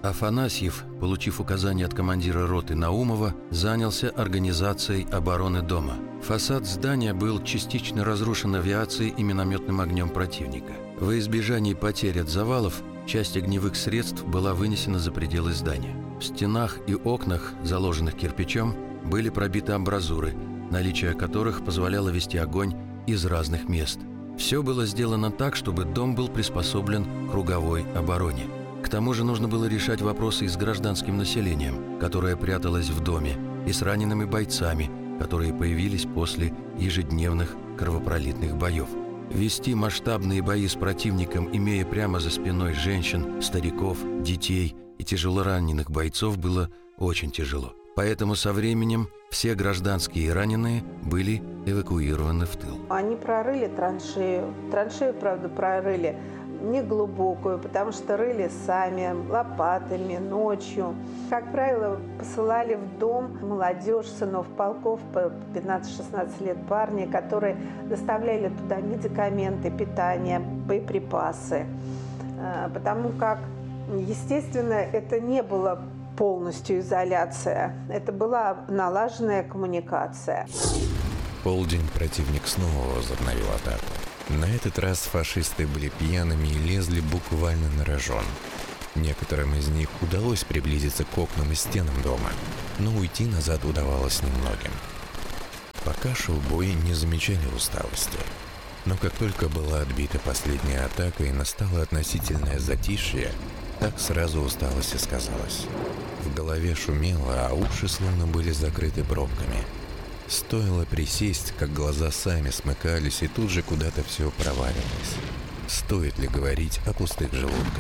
Афанасьев, получив указание от командира роты Наумова, занялся организацией обороны дома. Фасад здания был частично разрушен авиацией и минометным огнем противника. Во избежание потерь от завалов, часть огневых средств была вынесена за пределы здания. В стенах и окнах, заложенных кирпичом, были пробиты амбразуры, наличие которых позволяло вести огонь из разных мест. Все было сделано так, чтобы дом был приспособлен к круговой обороне. К тому же нужно было решать вопросы и с гражданским населением, которое пряталось в доме, и с ранеными бойцами, которые появились после ежедневных кровопролитных боев. Вести масштабные бои с противником, имея прямо за спиной женщин, стариков, детей и тяжелораненых бойцов, было очень тяжело. Поэтому со временем все гражданские и раненые были эвакуированы в тыл. Они прорыли траншею. Траншею, правда, прорыли неглубокую, потому что рыли сами, лопатами, ночью. Как правило, посылали в дом молодежь, сынов полков, по 15-16 лет парни, которые доставляли туда медикаменты, питание, боеприпасы. Потому как, естественно, это не было полностью изоляция. Это была налаженная коммуникация. В полдень противник снова возобновил атаку. На этот раз фашисты были пьяными и лезли буквально на рожон. Некоторым из них удалось приблизиться к окнам и стенам дома, но уйти назад удавалось немногим. Пока шел бой, не замечали усталости. Но как только была отбита последняя атака и настало относительное затишье, так сразу усталость и сказалась. В голове шумело, а уши словно были закрыты пробками. Стоило присесть, как глаза сами смыкались, и тут же куда-то все проваливалось. Стоит ли говорить о пустых желудках?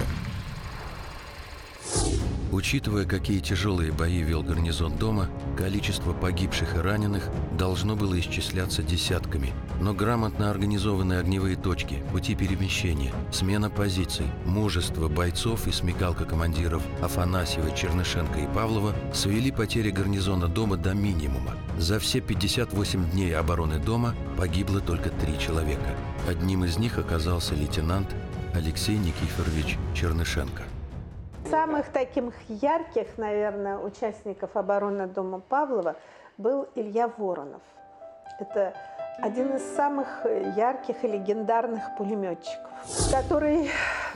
Учитывая, какие тяжелые бои вел гарнизон дома, количество погибших и раненых должно было исчисляться десятками. Но грамотно организованные огневые точки, пути перемещения, смена позиций, мужество бойцов и смекалка командиров Афанасьева, Чернышенко и Павлова свели потери гарнизона дома до минимума. За все 58 дней обороны дома погибло только 3 человека. Одним из них оказался лейтенант Алексей Никифорович Чернышенко. Самых таких ярких, наверное, участников обороны дома Павлова был Илья Воронов. Это один из самых ярких и легендарных пулеметчиков, который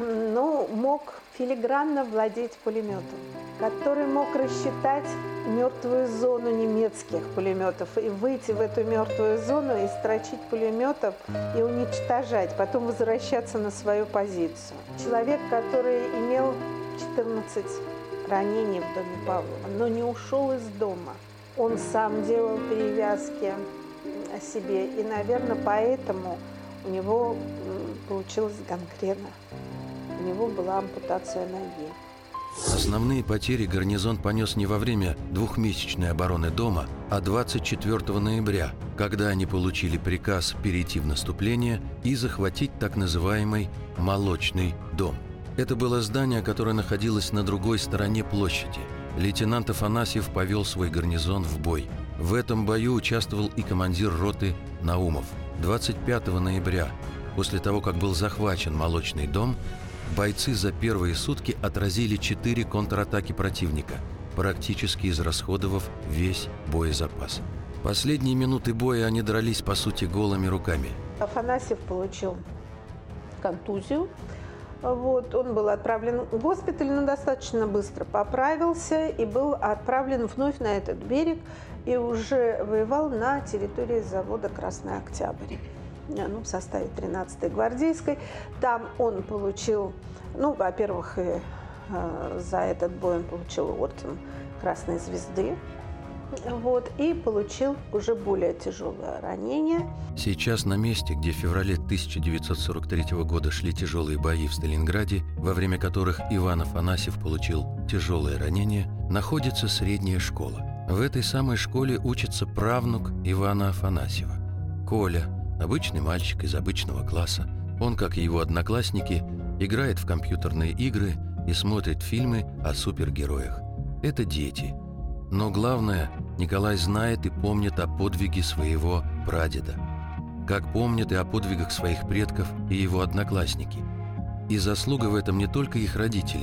мог филигранно владеть пулеметом, который мог рассчитать мертвую зону немецких пулеметов и выйти в эту мертвую зону и строчить пулеметов и уничтожать, потом возвращаться на свою позицию. Человек, который имел 14 ранений в доме Павлова, но не ушел из дома. Он сам делал перевязки о себе, и, наверное, поэтому у него получилась гангрена. У него была ампутация ноги. Основные потери гарнизон понес не во время двухмесячной обороны дома, а 24 ноября, когда они получили приказ перейти в наступление и захватить так называемый «Молочный дом». Это было здание, которое находилось на другой стороне площади. Лейтенант Афанасьев повел свой гарнизон в бой. В этом бою участвовал и командир роты Наумов. 25 ноября, после того, как был захвачен Молочный дом, бойцы за первые сутки отразили 4 контратаки противника, практически израсходовав весь боезапас. Последние минуты боя они дрались, по сути, голыми руками. Афанасьев получил контузию. Он был отправлен в госпиталь, но достаточно быстро поправился и был отправлен вновь на этот берег и уже воевал на территории завода «Красный Октябрь», в составе 13-й гвардейской. Там он получил, во-первых, за этот бой он получил орден Красной Звезды. И получил уже более тяжелое ранение. Сейчас на месте, где в феврале 1943 года шли тяжелые бои в Сталинграде, во время которых Иван Афанасьев получил тяжелое ранение, находится средняя школа. В этой самой школе учится правнук Ивана Афанасьева. Коля, обычный мальчик из обычного класса. Он, как и его одноклассники, играет в компьютерные игры и смотрит фильмы о супергероях. Это дети. Но главное, Николай знает и помнит о подвиге своего прадеда. Как помнят и о подвигах своих предков и его одноклассники. И заслуга в этом не только их родителей,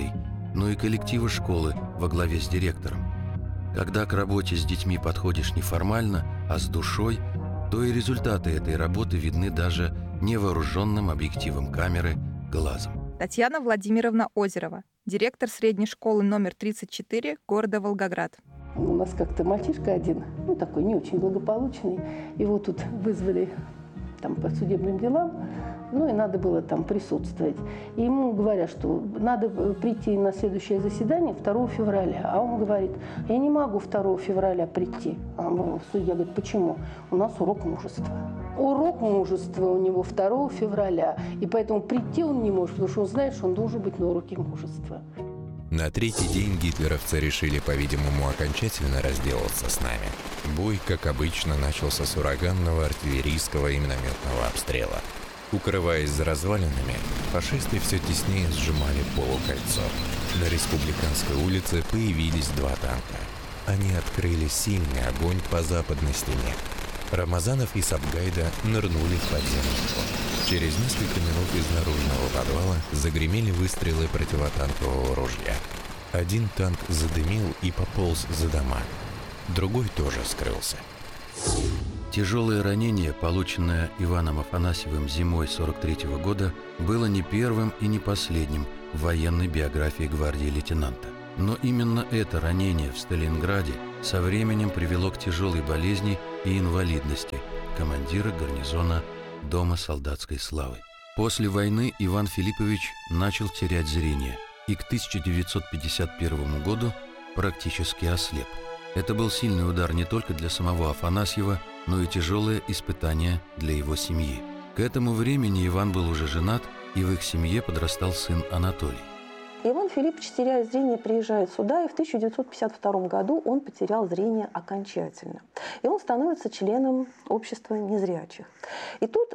но и коллектива школы во главе с директором. Когда к работе с детьми подходишь не формально, а с душой, то и результаты этой работы видны даже невооруженным объективом камеры глазом. Татьяна Владимировна Озерова, директор средней школы номер 34 города Волгоград. У нас как-то мальчишка один, такой не очень благополучный, его тут вызвали по судебным делам, и надо было там присутствовать. И ему говорят, что надо прийти на следующее заседание 2 февраля. А он говорит, я не могу 2 февраля прийти. А судья говорит, почему? У нас урок мужества. Урок мужества у него 2 февраля, и поэтому прийти он не может, потому что он знает, что он должен быть на уроке мужества. На третий день гитлеровцы решили, по-видимому, окончательно разделаться с нами. Бой, как обычно, начался с ураганного артиллерийского и минометного обстрела. Укрываясь за развалинами, фашисты все теснее сжимали полукольцо. На Республиканской улице появились 2 танка. Они открыли сильный огонь по западной стене. Рамазанов и Сабгайда нырнули в подземный ход. Через несколько минут из наружного подвала загремели выстрелы противотанкового ружья. Один танк задымил и пополз за дома. Другой тоже скрылся. Тяжелое ранение, полученное Иваном Афанасьевым зимой 1943 года, было не первым и не последним в военной биографии гвардии лейтенанта. Но именно это ранение в Сталинграде со временем привело к тяжелой болезни и инвалидности командира гарнизона Дома солдатской славы. После войны Иван Филиппович начал терять зрение и к 1951 году практически ослеп. Это был сильный удар не только для самого Афанасьева, но и тяжелое испытание для его семьи. К этому времени Иван был уже женат, и в их семье подрастал сын Анатолий. Иван Филиппович, теряя зрение, приезжает сюда, и в 1952 году он потерял зрение окончательно. И он становится членом общества незрячих. И тут,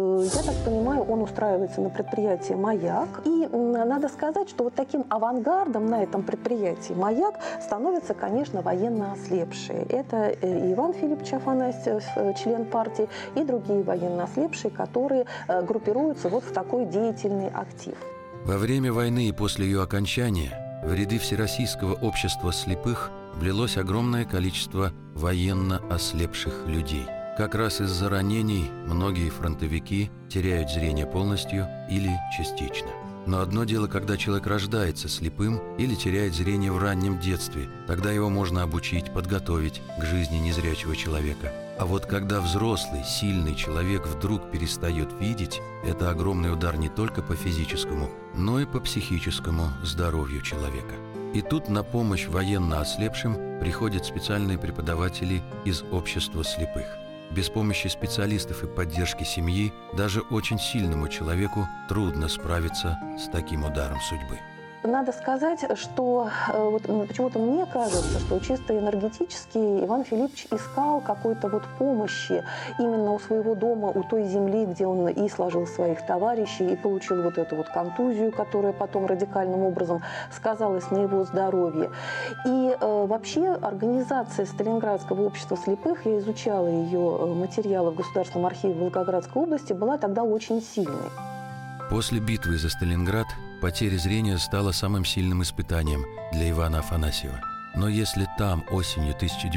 я так понимаю, он устраивается на предприятии «Маяк». И надо сказать, что вот таким авангардом на этом предприятии «Маяк» становятся, конечно, военно ослепшие. Это и Иван Филиппович Афанасьев, член партии, и другие военно ослепшие, которые группируются вот в такой деятельный актив. Во время войны и после ее окончания в ряды Всероссийского общества слепых влилось огромное количество военно ослепших людей. Как раз из-за ранений многие фронтовики теряют зрение полностью или частично. Но одно дело, когда человек рождается слепым или теряет зрение в раннем детстве, тогда его можно обучить, подготовить к жизни незрячего человека. А вот когда взрослый, сильный человек вдруг перестает видеть, это огромный удар не только по физическому, но и по психическому здоровью человека. И тут на помощь военно ослепшим приходят специальные преподаватели из общества слепых. Без помощи специалистов и поддержки семьи даже очень сильному человеку трудно справиться с таким ударом судьбы. Надо сказать, что почему-то мне кажется, что чисто энергетически Иван Филиппович искал какой-то помощи именно у своего дома, у той земли, где он и сложил своих товарищей, и получил эту контузию, которая потом радикальным образом сказалась на его здоровье. И вообще организация Сталинградского общества слепых, я изучала ее материалы в Государственном архиве Волгоградской области, была тогда очень сильной. После битвы за Сталинград потеря зрения стала самым сильным испытанием для Ивана Афанасьева. Но если там осенью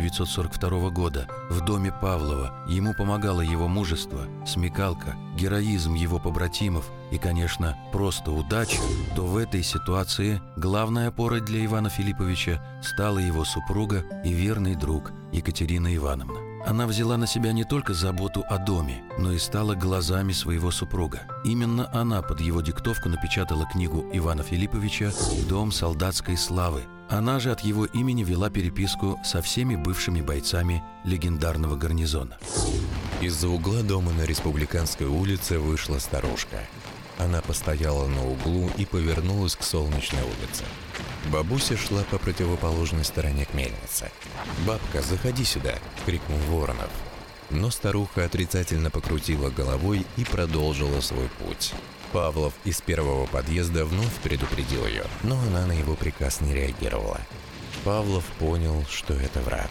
1942 года в доме Павлова ему помогало его мужество, смекалка, героизм его побратимов и, конечно, просто удача, то в этой ситуации главной опорой для Ивана Филипповича стала его супруга и верный друг Екатерина Ивановна. Она взяла на себя не только заботу о доме, но и стала глазами своего супруга. Именно она под его диктовку напечатала книгу Ивана Филипповича «Дом солдатской славы». Она же от его имени вела переписку со всеми бывшими бойцами легендарного гарнизона. Из-за угла дома на Республиканской улице вышла старушка. Она постояла на углу и повернулась к Солнечной улице. Бабуся шла по противоположной стороне к мельнице. «Бабка, заходи сюда!» — крикнул Воронов. Но старуха отрицательно покрутила головой и продолжила свой путь. Павлов из первого подъезда вновь предупредил ее, но она на его приказ не реагировала. Павлов понял, что это враг.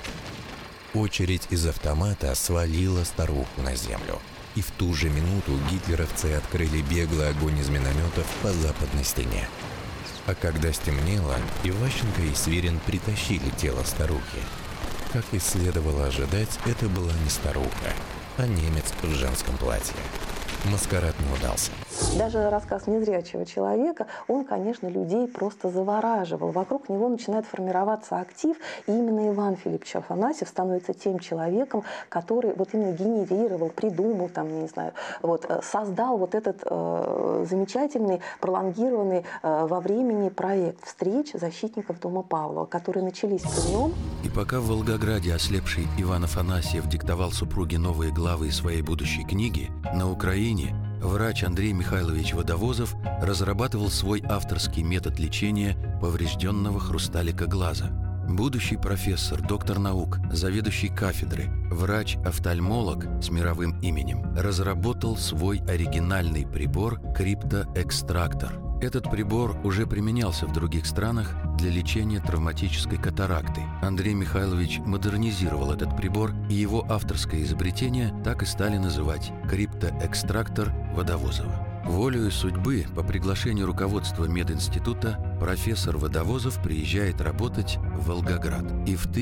Очередь из автомата свалила старуху на землю. И в ту же минуту гитлеровцы открыли беглый огонь из минометов по западной стене. А когда стемнело, Иващенко и Свирин притащили тело старухи. Как и следовало ожидать, это была не старуха, а немец в женском платье. Маскарад не удался. Даже рассказ незрячего человека, он, конечно, людей просто завораживал. Вокруг него начинает формироваться актив, и именно Иван Филиппович Афанасьев становится тем человеком, который вот именно генерировал, придумал, там, не знаю, вот, создал вот этот замечательный, пролонгированный во времени проект встреч защитников дома Павлова, которые начались при нем. И пока в Волгограде ослепший Иван Афанасьев диктовал супруге новые главы из своей будущей книги, на Украине врач Андрей Михайлович Водовозов разрабатывал свой авторский метод лечения поврежденного хрусталика глаза. Будущий профессор, доктор наук, заведующий кафедры, врач-офтальмолог с мировым именем разработал свой оригинальный прибор криптоэкстрактор. Этот прибор уже применялся в других странах для лечения травматической катаракты. Андрей Михайлович модернизировал этот прибор, и его авторское изобретение так и стали называть криптоэкстрактор Водовозова. Волею судьбы, по приглашению руководства мединститута, профессор Водовозов приезжает работать в Волгоград. И в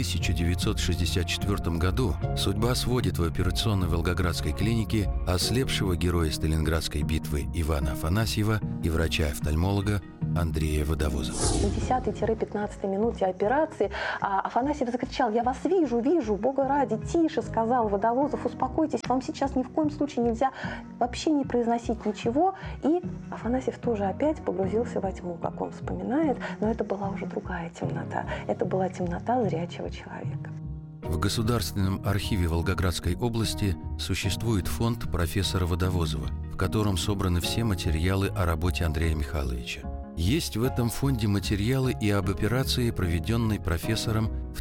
1964 году судьба сводит в операционной волгоградской клинике ослепшего героя Сталинградской битвы Ивана Афанасьева и врача-офтальмолога Андрея Водовозова. На 10-15 минуте операции Афанасьев закричал: «Я вас вижу, вижу, Бога ради, тише», сказал Водовозов, «успокойтесь, вам сейчас ни в коем случае нельзя вообще не произносить ничего». И Афанасьев тоже опять погрузился во тьму, как он вспоминает, но это была уже другая темнота. Это была темнота зрячего человека. В Государственном архиве Волгоградской области существует фонд профессора Водовозова, в котором собраны все материалы о работе Андрея Михайловича. Есть в этом фонде материалы и об операции, проведенной профессором в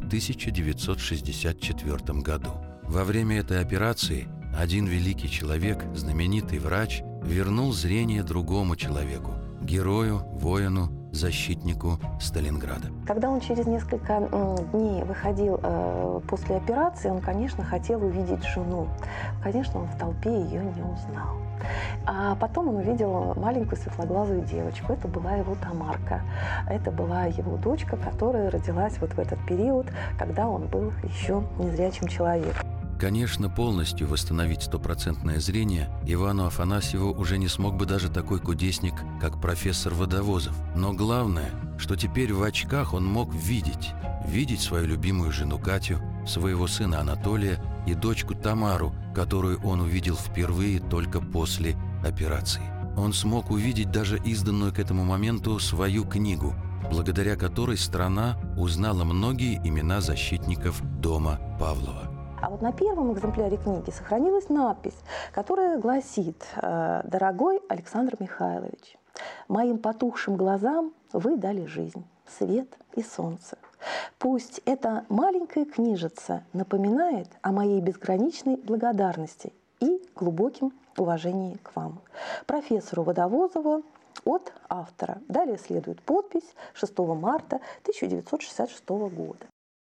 1964 году. Во время этой операции один великий человек, знаменитый врач, вернул зрение другому человеку, герою, воину, защитнику Сталинграда. Когда он через несколько дней выходил после операции, он, конечно, хотел увидеть жену. Конечно, он в толпе ее не узнал. А потом он увидел маленькую светлоглазую девочку. Это была его Тамарка. Это была его дочка, которая родилась вот в этот период, когда он был еще незрячим человеком. Конечно, полностью восстановить стопроцентное зрение Ивану Афанасьеву уже не смог бы даже такой кудесник, как профессор Водовозов. Но главное, что теперь в очках он мог видеть свою любимую жену Катю, своего сына Анатолия и дочку Тамару, которую он увидел впервые только после операции. Он смог увидеть даже изданную к этому моменту свою книгу, благодаря которой страна узнала многие имена защитников дома Павлова. А вот на первом экземпляре книги сохранилась надпись, которая гласит: «Дорогой Александр Михайлович, моим потухшим глазам вы дали жизнь, свет и солнце. Пусть эта маленькая книжица напоминает о моей безграничной благодарности и глубоким уважении к вам. Профессору Водовозову от автора». Далее следует подпись: 6 марта 1966 года.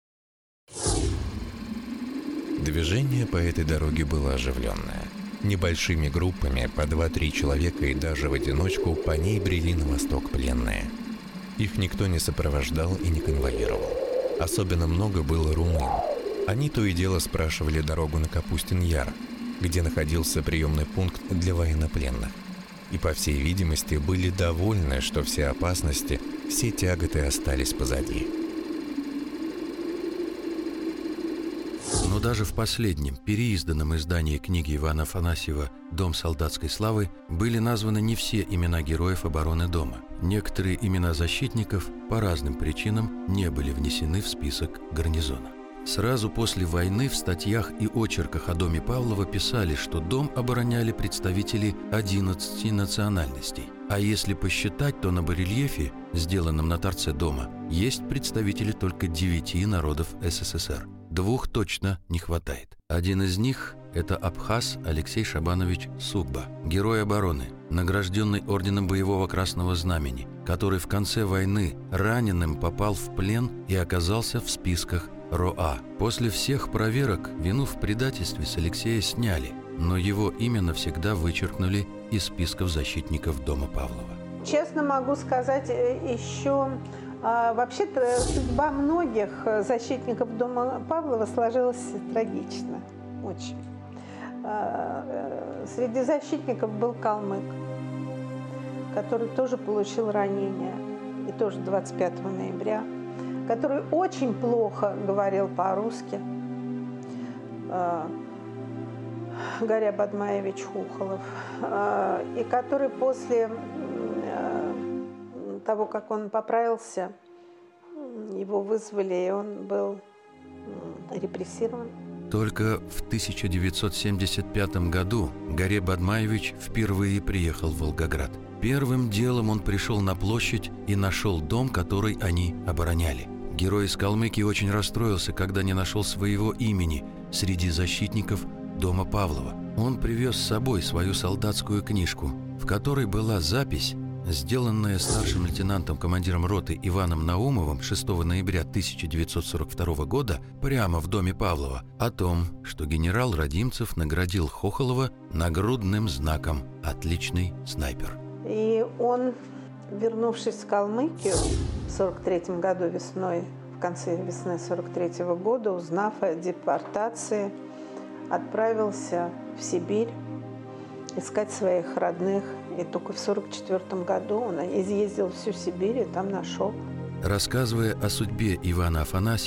Движение по этой дороге было оживленное. Небольшими группами по 2-3 человека и даже в одиночку по ней брели на восток пленные. Их никто не сопровождал и не конвоировал. Особенно много было румын. Они то и дело спрашивали дорогу на Капустин-Яр, где находился приемный пункт для военнопленных. И, по всей видимости, были довольны, что все опасности, все тяготы остались позади. Но даже в последнем, переизданном издании книги Ивана Афанасьева «Дом солдатской славы» были названы не все имена героев обороны дома. Некоторые имена защитников по разным причинам не были внесены в список гарнизона. Сразу после войны в статьях и очерках о доме Павлова писали, что дом обороняли представители 11 национальностей. А если посчитать, то на барельефе, сделанном на торце дома, есть представители только 9 народов СССР. 2 точно не хватает. Один из них – это абхаз Алексей Шабанович Сугба, герой обороны, награжденный орденом Боевого Красного Знамени, который в конце войны раненым попал в плен и оказался в списках РОА. После всех проверок вину в предательстве с Алексея сняли, но его имя навсегда вычеркнули из списков защитников дома Павлова. честно могу сказать, еще вообще-то судьба многих защитников дома Павлова сложилась трагично, очень. Среди защитников был калмык, который тоже получил ранение, и тоже 25 ноября, который очень плохо говорил по-русски. Гариб Бадмаевич Хухолов, и который после того, как он поправился, его вызвали, и он был репрессирован. Только в 1975 году Гариб Бадмаевич впервые приехал в Волгоград. Первым делом он пришел на площадь и нашел дом, который они обороняли. Герой из Калмыкии очень расстроился, когда не нашел своего имени среди защитников дома Павлова. Он привез с собой свою солдатскую книжку, в которой была запись, сделанная старшим лейтенантом, командиром роты Иваном Наумовым 6 ноября 1942 года прямо в доме Павлова, о том, что генерал Радимцев наградил Хохолова нагрудным знаком «Отличный снайпер». И он, вернувшись в Калмыкию в 1943 году весной, в конце весны 1943 года, узнав о депортации, отправился в Сибирь искать своих родных. И только в 1944 году он изъездил всю Сибирь и там нашел. Рассказывая о судьбе Ивана Афанасьева,